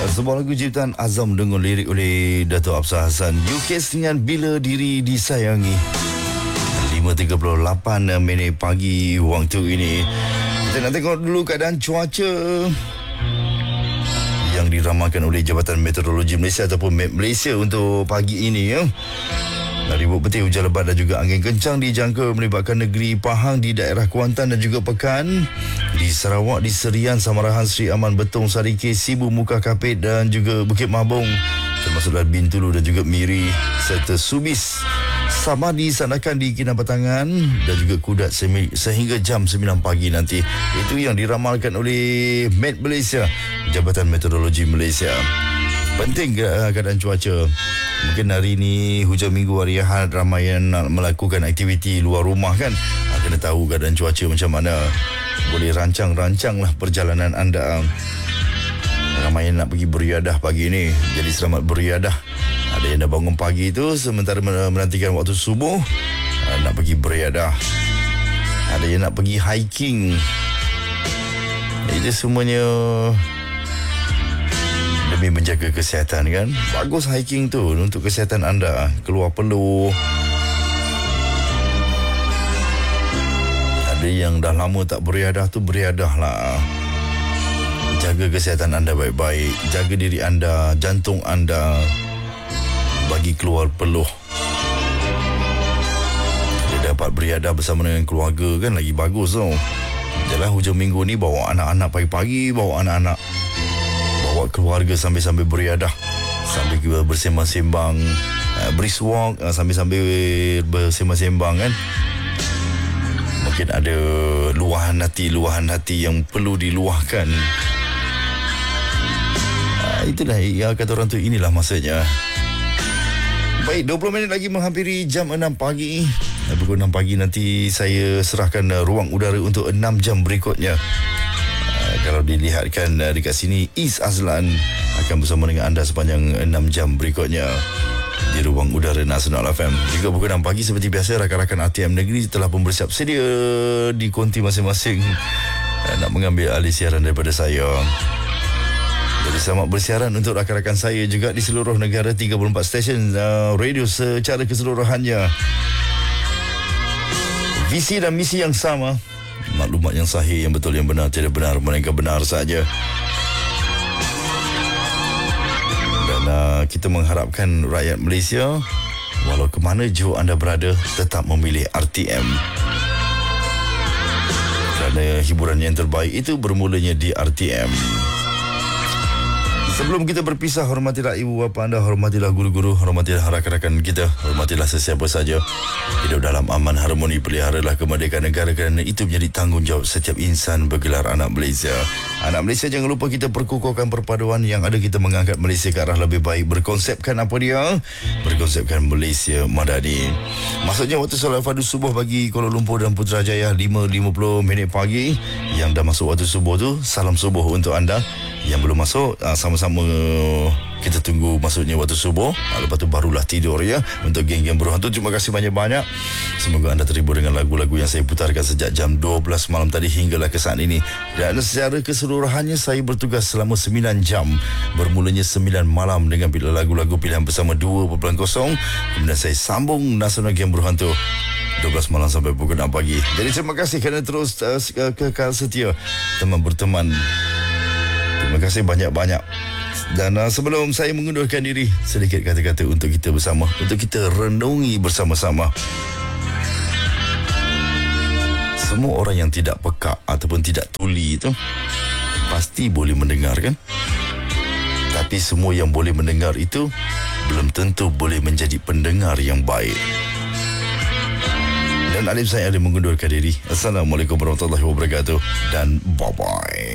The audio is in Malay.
Sebuah lagu ciptaan Azam dengan lirik oleh Dato' Absar Hassan. UKS dengan Bila Diri Disayangi. 5.38 minit pagi waktu ini. Kita nak tengok dulu keadaan cuaca yang diramalkan oleh Jabatan Meteorologi Malaysia ataupun MET Malaysia untuk pagi ini ya. Dari Bukit hujan lebat dan juga angin kencang dijangka melibatkan negeri Pahang di daerah Kuantan dan juga Pekan. Di Sarawak, di Serian, Samarahan, Seri Aman, Betong, Sarike, Sibu, Muka Kapit dan juga Bukit Mabung, termasuklah Bintulu dan juga Miri serta Subis. Sama disanakan di Kinabatangan dan juga Kudat sehingga jam 9 pagi nanti. Itu yang diramalkan oleh MET Malaysia, Jabatan Meteorologi Malaysia. Penting keadaan cuaca. Mungkin hari ini hujan minggu hari Ahad, ramai yang nak melakukan aktiviti luar rumah kan. Kena tahu keadaan cuaca macam mana. Boleh rancang lah perjalanan anda. Ramai yang nak pergi beriadah pagi ni, jadi selamat beriadah. Ada yang dah bangun pagi tu sementara menantikan waktu subuh, nak pergi beriadah. Ada yang nak pergi hiking. Itu semuanya demi menjaga kesihatan kan. Bagus hiking tu untuk kesihatan anda. Keluar peluh. Ada yang dah lama tak beriadah tu, beriadah lah. Jaga kesihatan anda baik-baik. Jaga diri anda, jantung anda. Bagi keluar peluh. Dia dapat beriadah bersama dengan keluarga kan, lagi bagus tau. Jalan hujung minggu ni bawa anak-anak pagi-pagi, bawa anak-anak, bawa keluarga sambil-sambil beriadah, sambil kita bersembang-sembang, brisk walk, sambil-sambil bersembang-sembang kan. Mungkin ada luahan hati yang perlu diluahkan. Itulah ya, kata orang tu, inilah masanya. Baik, 20 minit lagi menghampiri jam 6 pagi. Pukul 6 pagi nanti saya serahkan ruang udara untuk 6 jam berikutnya. Kalau dilihatkan dekat sini, Is Azlan akan bersama dengan anda sepanjang 6 jam berikutnya di ruang udara Nasional FM. Juga pukul 6 pagi seperti biasa, rakan-rakan RTM Negeri telah pun bersiap sedia di konti masing-masing nak mengambil alih siaran daripada saya. Jadi selamat bersiaran untuk rakan-rakan saya juga di seluruh negara, 34 stesen radio secara keseluruhannya. Visi dan misi yang sama, maklumat yang sahih, yang betul, yang benar, tidak benar, melainkan benar saja. Dan kita mengharapkan rakyat Malaysia, walau ke mana jauh anda berada, tetap memilih RTM. Kerana hiburan yang terbaik itu bermulanya di RTM. Sebelum kita berpisah, hormatilah ibu bapa anda, hormatilah guru-guru, hormatilah rakan-rakan kita, hormatilah sesiapa saja. Hidup dalam aman harmoni, peliharalah kemerdekaan negara kerana itu menjadi tanggungjawab setiap insan bergelar anak Malaysia. Anak Malaysia, jangan lupa kita perkukuhkan perpaduan yang ada, kita mengangkat Malaysia ke arah lebih baik. Berkonsepkan apa dia? Berkonsepkan Malaysia Madani. Maksudnya waktu solat fardu subuh bagi Kuala Lumpur dan Putrajaya 5.50 minit pagi. Yang dah masuk waktu subuh tu, salam subuh untuk anda. Yang belum masuk, sama-sama kita tunggu masuknya waktu subuh. Lepas tu barulah tidur ya. Untuk geng-geng berhantu, terima kasih banyak-banyak. Semoga anda terhibur dengan lagu-lagu yang saya putarkan sejak jam 12 malam tadi hinggalah ke saat ini. Dan secara keseluruhannya saya bertugas selama 9 jam. Bermulanya 9 malam dengan lagu-lagu pilihan bersama 2.0. Kemudian saya sambung Nasional Geng Berhantu 12 malam sampai pukul 6 pagi. Jadi terima kasih kerana terus kekal setia teman berteman. Terima kasih banyak-banyak. Dan sebelum saya mengundurkan diri, sedikit kata-kata untuk kita bersama, untuk kita renungi bersama-sama. Semua orang yang tidak peka ataupun tidak tuli itu pasti boleh mendengar kan? Tapi semua yang boleh mendengar itu belum tentu boleh menjadi pendengar yang baik. Dan Alif saya ada mengundurkan diri. Assalamualaikum warahmatullahi wabarakatuh dan bye-bye.